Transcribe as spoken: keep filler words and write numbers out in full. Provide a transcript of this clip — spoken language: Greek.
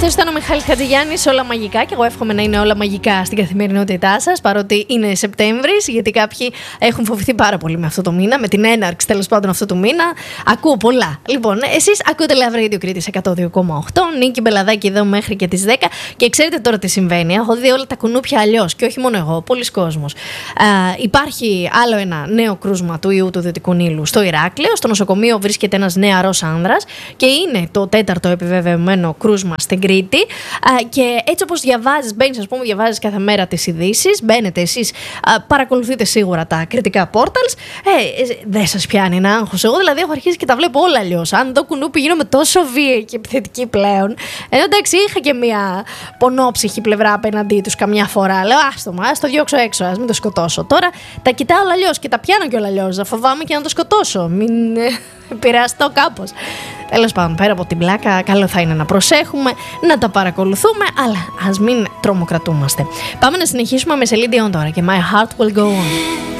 Αυτός ήταν ο Μιχάλης Χατζηγιάννης, όλα μαγικά, και εγώ εύχομαι να είναι όλα μαγικά στην καθημερινότητά σας, παρότι είναι Σεπτέμβρης, γιατί κάποιοι έχουν φοβηθεί πάρα πολύ με αυτό το μήνα, με την έναρξη τέλος πάντων αυτού του μήνα. Ακούω πολλά. Λοιπόν, εσείς ακούτε Love Radio Κρήτης εκατό δύο κόμμα οκτώ, Νίκη Μπελαδάκη εδώ μέχρι και τις δέκα, και ξέρετε τώρα τι συμβαίνει. Έχω δει όλα τα κουνούπια αλλιώς, και όχι μόνο εγώ, πολλοί κόσμος. Α, υπάρχει άλλο ένα νέο κρούσμα του ιού του Δυτικού Νείλου στο Ηράκλειο. Στο νοσοκομείο βρίσκεται ένας νεαρός άνδρας και είναι το τέταρτο επιβεβαιωμένο κρούσμα στην Κρήτη. Α, και έτσι όπως διαβάζεις, μπαίνεις, ας πούμε, διαβάζεις κάθε μέρα τις ειδήσεις, μπαίνετε εσείς, α, παρακολουθείτε σίγουρα τα κριτικά portals. Ε, ε, δεν σας πιάνει ένα άγχος. Εγώ δηλαδή έχω αρχίσει και τα βλέπω όλα αλλιώς. Αν το κουνούπι γίνομαι τόσο βίαιη και επιθετική πλέον. Ενώ εντάξει, είχα και μια πονόψυχη πλευρά απέναντί τους καμιά φορά. Λέω, άστο μα, ας το διώξω έξω, ας μην το σκοτώσω. Τώρα τα κοιτάω όλα αλλιώς και τα πιάνω και όλα αλλιώς. Θα φοβάμαι και να το σκοτώσω. Μην ε, επηρεαστώ κάπως. Τέλος πάντων, πέρα από την πλάκα, καλό θα είναι να προσέχουμε, να τα παρακολουθούμε, αλλά ας μην τρομοκρατούμαστε. Πάμε να συνεχίσουμε με Celine Dion τώρα και My Heart Will Go On.